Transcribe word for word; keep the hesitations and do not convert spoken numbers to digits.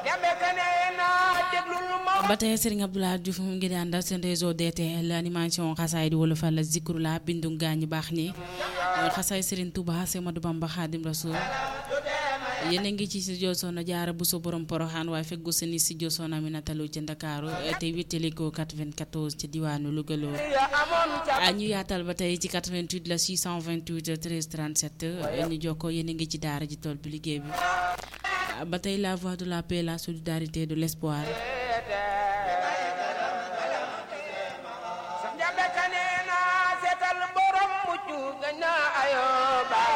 ba tey Serigne Abdoulaye Diouf mu ngi ànd ak seen réseau D T L animation xasaay di wolofal la zikrula bindu gaañu baax ñi xasaay Serigne Touba Semadou Bamba Khadim Rasoul yéen a ngi ci studio Soxna Jaara Buso borom Poroxaan waaye feggu seen studio Soxna Aminata Lo ci Ndakaaru te wéttali ko quatre-vingt-quatorze ci diwaanu Louga loo ñu yaatal ba tey ci quatre-vingt-huit la six cent vingt-huit treize trente-sept ñu jokkoo yéen a ngi ci daara ji tool bi liggéey bi ba tey la voix de la paix, la solidarité, de l'espoir. Sa njabe kanena setal borom muccu gëna ayo ba